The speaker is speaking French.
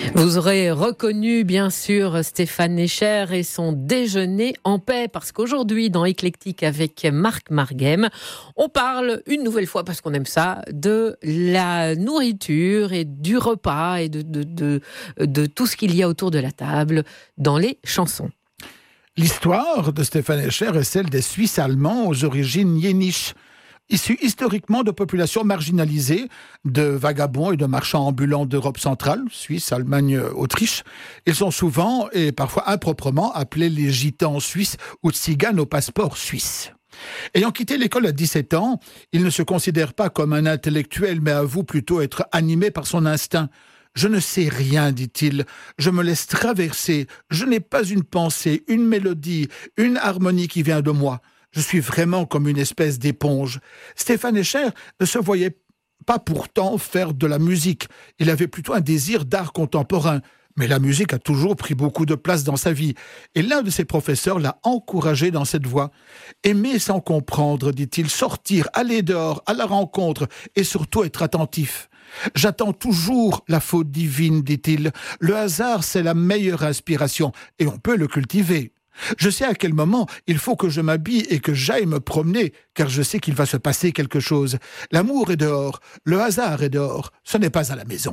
Vous aurez reconnu bien sûr Stéphane Escher et son déjeuner en paix, parce qu'aujourd'hui dans Éclectique avec Marc Marguem, on parle une nouvelle fois, parce qu'on aime ça, de la nourriture et du repas et de tout ce qu'il y a autour de la table dans les chansons. L'histoire de Stéphane Escher est celle des Suisses allemands aux origines yéniches, issus historiquement de populations marginalisées, de vagabonds et de marchands ambulants d'Europe centrale, Suisse, Allemagne, Autriche. Ils sont souvent et parfois improprement appelés les gitans suisses ou tziganes au passeport suisse. Ayant quitté l'école à 17 ans, il ne se considère pas comme un intellectuel, mais avoue plutôt être animé par son instinct. « Je ne sais rien, dit-il, je me laisse traverser, je n'ai pas une pensée, une mélodie, une harmonie qui vient de moi. Je suis vraiment comme une espèce d'éponge. » Stéphane Escher ne se voyait pas pourtant faire de la musique. Il avait plutôt un désir d'art contemporain. Mais la musique a toujours pris beaucoup de place dans sa vie. Et l'un de ses professeurs l'a encouragé dans cette voie. « Aimer sans comprendre, dit-il, sortir, aller dehors, à la rencontre, et surtout être attentif. J'attends toujours la faute divine, dit-il. Le hasard, c'est la meilleure inspiration, et on peut le cultiver. Je sais à quel moment il faut que je m'habille et que j'aille me promener, car je sais qu'il va se passer quelque chose. L'amour est dehors, le hasard est dehors, ce n'est pas à la maison. »